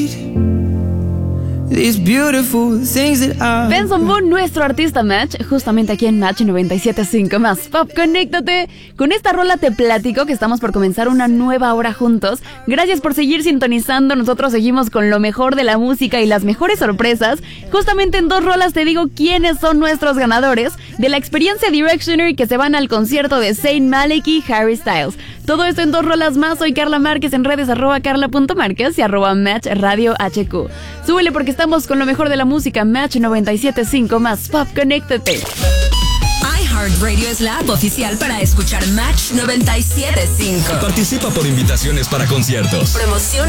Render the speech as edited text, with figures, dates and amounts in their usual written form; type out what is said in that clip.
Benson Boone, nuestro artista Match, justamente aquí en Match 97.5 más Pop. Conéctate. Con esta rola te platico que estamos por comenzar una nueva hora juntos. Gracias por seguir sintonizando. Nosotros seguimos con lo mejor de la música y las mejores sorpresas. Justamente en 2 rolas te digo quiénes son nuestros ganadores de la experiencia Directioner que se van al concierto de Zayn Malik y Harry Styles. Todo esto en 2 rolas más. Soy Carla Márquez en redes @carla.márquez y @Match Radio HQ. Súbele porque estamos con lo mejor de la música. Match 97.5 más Pop. Conéctate. iHeartRadio es la app oficial para escuchar Match 97.5. Participa por invitaciones para conciertos, promociones